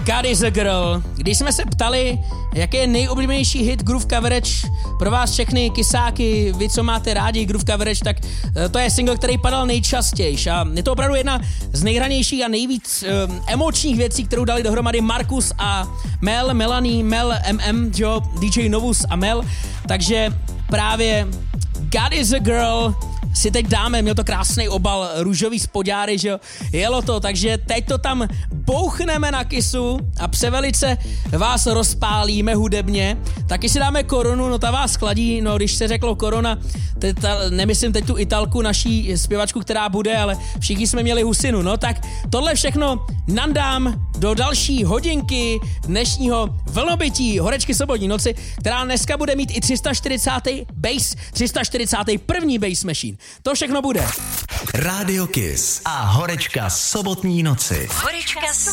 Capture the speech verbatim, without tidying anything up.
God is a Girl. Když jsme se ptali, jaký je nejoblíbenější hit Groove Coverage pro vás všechny kysáky, vy, co máte rádi Groove Coverage, tak to je single, který padal nejčastěji. A je to opravdu jedna z nejhranějších a nejvíc um, emočních věcí, kterou dali dohromady Markus a Mel, Melanie, Mel, M M, jo, D J Novus a Mel. Takže právě God is a Girl si teď dáme, měl to krásný obal, růžový spodňáry, že jo, jelo to, takže teď to tam bouchneme na kysu a převelice vás rozpálíme hudebně, taky si dáme Korunu, no ta vás chladí, no když se řeklo Korona, teď ta, nemyslím teď tu Italku, naší zpěvačku, která bude, ale všichni jsme měli husinu, no tak tohle všechno nandám do další hodinky dnešního vlnobytí Horečky sobotní noci, která dneska bude mít i tři sta čtyřicátý bass, tři sta čtyřicátý první bass machine. To všechno bude. Rádio Kiss a Horečka sobotní noci. Horečka